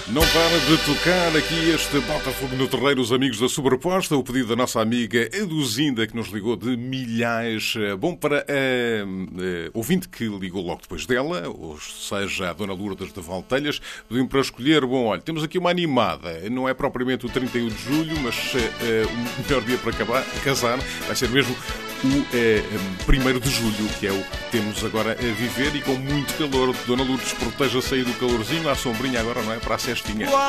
Não para de tocar aqui este Botafogo no Terreiro, os amigos da Sobreposta, o pedido da nossa amiga Eduzinda, que nos ligou de Milhais. Bom, para a ouvinte que ligou logo depois dela, ou seja, a Dona Lourdes de Valtelhas, pediu-me para escolher, bom, olha, temos aqui uma animada, não é propriamente o 31 de julho, mas o melhor dia para casar vai ser mesmo o 1º de julho, que é o que temos agora a viver, e com muito calor. Dona Lourdes, proteja-se aí do calorzinho, à sombrinha agora, não é? Para a cestinha.